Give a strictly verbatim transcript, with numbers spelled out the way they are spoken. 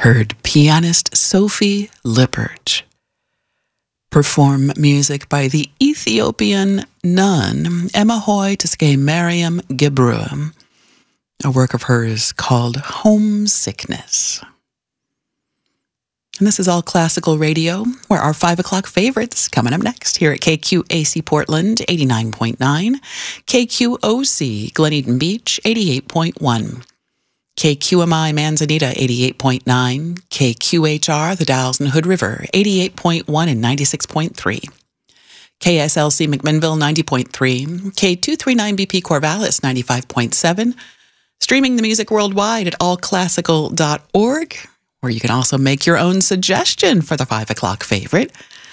heard pianist Sophie Lippert perform music by the Ethiopian nun Emahoy Teskey Mariam Gebru, a work of hers called Homesickness. And this is All Classical Radio, where our five o'clock favorites coming up next here at K Q A C Portland, eighty-nine point nine, K Q O C Glen Eden Beach, eighty-eight point one, K Q M I Manzanita, eighty-eight point nine, K Q H R The Dalles and Hood River, eighty-eight point one and ninety-six point three, K S L C McMinnville, ninety point three, K two thirty-nine B P Corvallis, ninety-five point seven, streaming the music worldwide at all classical dot org, where you can also make your own suggestion for the five o'clock favorite.